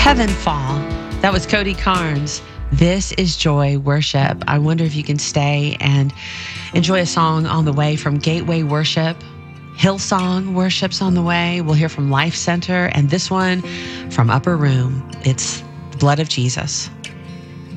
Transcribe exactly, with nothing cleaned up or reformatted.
Heaven Fall. That was Cody Carnes. This is Joy Worship. I wonder if you can stay and enjoy a song on the way from Gateway Worship. Hillsong Worship's on the way. We'll hear from Life Center, and this one from Upper Room. It's the Blood of Jesus.